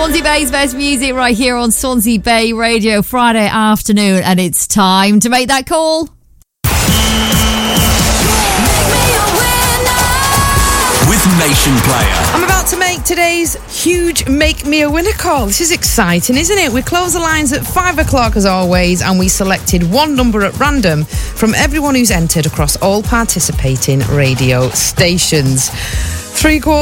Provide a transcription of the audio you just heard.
Swansea Bay's best music right here on Swansea Bay Radio, Friday afternoon, and it's time to make that call. With Nation Player. I'm about to make today's huge Make Me a Winner call. This is exciting, isn't it? We close the lines at 5 o'clock as always, and we selected one number at random from everyone who's entered across all participating radio stations. 3/4